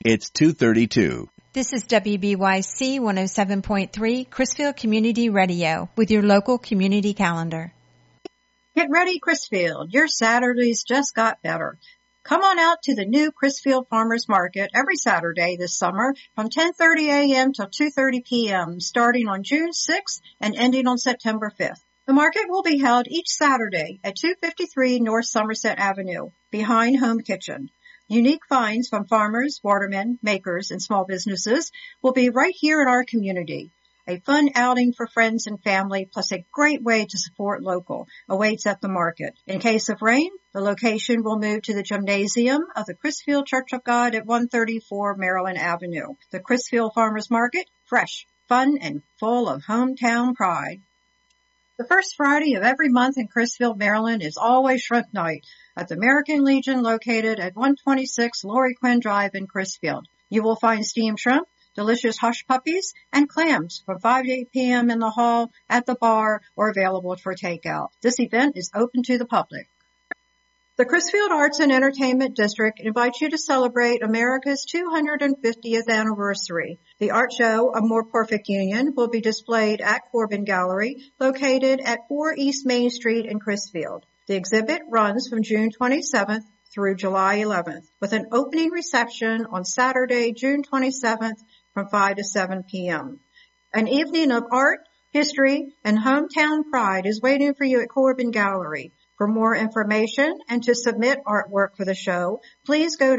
It's 2:32. This is WBYC 107.3 Crisfield Community Radio with your local community calendar. Get ready, Crisfield. Your Saturdays just got better. Come on out to the new Crisfield Farmers Market every Saturday this summer from 10:30 a.m. till 2:30 p.m., starting on June 6th and ending on September 5th. The market will be held each Saturday at 253 North Somerset Avenue, behind Home Kitchen. Unique finds from farmers, watermen, makers, and small businesses will be right here in our community. A fun outing for friends and family, plus a great way to support local, awaits at the market. In case of rain, the location will move to the gymnasium of the Crisfield Church of God at 134 Maryland Avenue. The Crisfield Farmers Market, fresh, fun, and full of hometown pride. The first Friday of every month in Crisfield, Maryland is always Shrimp Night at the American Legion located at 126 Lori Quinn Drive in Crisfield. You will find steamed shrimp, delicious hush puppies, and clams from 5 to 8 p.m. in the hall, at the bar, or available for takeout. This event is open to the public. The Crisfield Arts and Entertainment District invites you to celebrate America's 250th anniversary. The art show, A More Perfect Union, will be displayed at Corbin Gallery, located at 4 East Main Street in Crisfield. The exhibit runs from June 27th through July 11th, with an opening reception on Saturday, June 27th from 5 to 7 p.m. An evening of art, history, and hometown pride is waiting for you at Corbin Gallery. For more information and to submit artwork for the show, please go to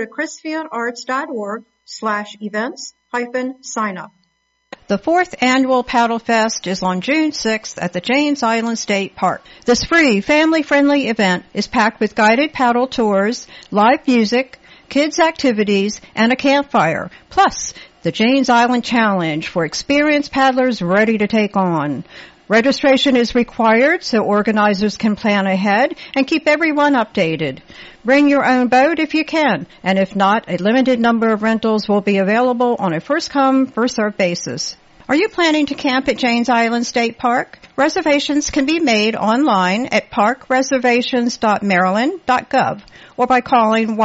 crisfieldarts.org/events-sign-up. The 4th Annual Paddle Fest is on June 6th at the Janes Island State Park. This free, family-friendly event is packed with guided paddle tours, live music, kids' activities, and a campfire, plus the Janes Island Challenge for experienced paddlers ready to take on. Registration is required so organizers can plan ahead and keep everyone updated. Bring your own boat if you can, and if not, a limited number of rentals will be available on a first-come, first-served basis. Are you planning to camp at Janes Island State Park? Reservations can be made online at parkreservations.maryland.gov or by calling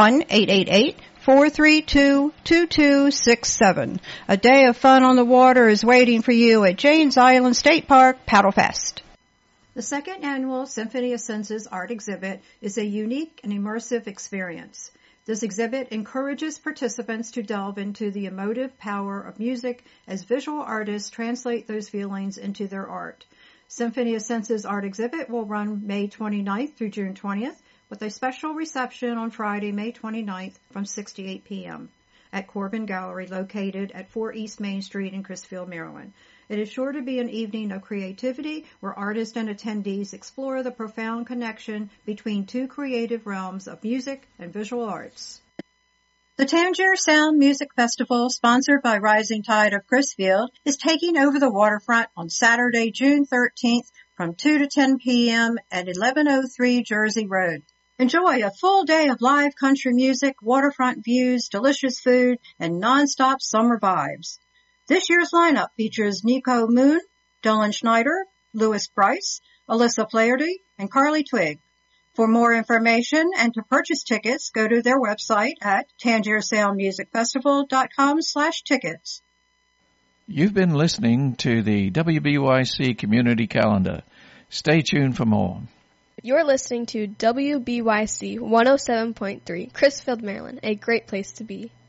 1-888-432-2267. A day of fun on the water is waiting for you at Janes Island State Park Paddle Fest. The second annual Symphony of Senses art exhibit is a unique and immersive experience. This exhibit encourages participants to delve into the emotive power of music as visual artists translate those feelings into their art. Symphony of Senses art exhibit will run May 29th through June 20th, with a special reception on Friday, May 29th from 6 to 8 p.m. at Corbin Gallery located at 4 East Main Street in Crisfield, Maryland. It is sure to be an evening of creativity where artists and attendees explore the profound connection between two creative realms of music and visual arts. The Tangier Sound Music Festival, sponsored by Rising Tide of Crisfield, is taking over the waterfront on Saturday, June 13th from 2 to 10 p.m. at 1103 Jersey Road. Enjoy a full day of live country music, waterfront views, delicious food, and non-stop summer vibes. This year's lineup features Nico Moon, Dylan Schneider, Louis Bryce, Alyssa Flaherty, and Carly Twigg. For more information and to purchase tickets, go to their website at tangiersoundmusicfestival.com/tickets. You've been listening to the WBYC Community Calendar. Stay tuned for more. You're listening to WBYC 107.3, Crisfield, Maryland, a great place to be.